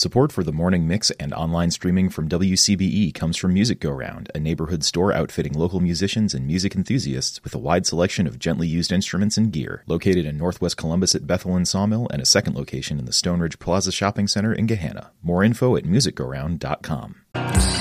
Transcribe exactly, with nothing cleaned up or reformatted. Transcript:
Support for the morning mix and online streaming from W C B E comes from Music Go Round, a neighborhood store outfitting local musicians and music enthusiasts with a wide selection of gently used instruments and gear. Located in Northwest Columbus at Bethel and Sawmill, and a second location in the Stone Ridge Plaza Shopping Center in Gahanna. More info at music go round dot com.